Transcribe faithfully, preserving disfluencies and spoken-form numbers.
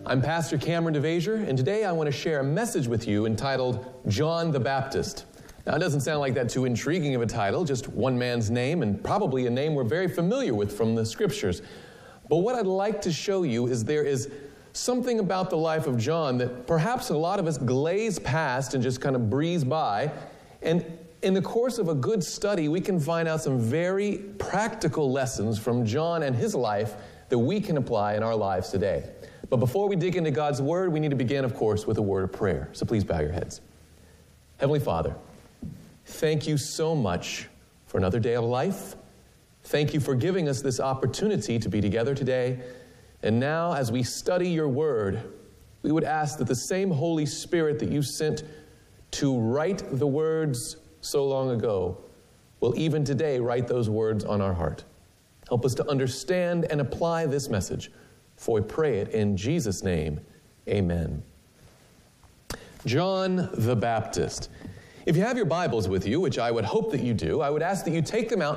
I'm Pastor Cameron DeVasier, and today I want to share a message with you entitled John the Baptist. Now, it doesn't sound like that too intriguing of a title, just one man's name, and probably a name we're very familiar with from the Scriptures. But what I'd like to show you is there is something about the life of John that perhaps a lot of us glaze past and just kind of breeze by. And in the course of a good study, we can find out some very practical lessons from John and his life that we can apply in our lives today. But before we dig into God's Word, we need to begin, of course, with a word of prayer. So please bow your heads. Heavenly Father, thank you so much for another day of life. Thank you for giving us this opportunity to be together today. And now, as we study your Word, we would ask that the same Holy Spirit that you sent to write the words so long ago will even today write those words on our heart. Help us to understand and apply this message. For we pray it in Jesus' name, amen. John the Baptist. If you have your Bibles with you, which I would hope that you do, I would ask that you take them out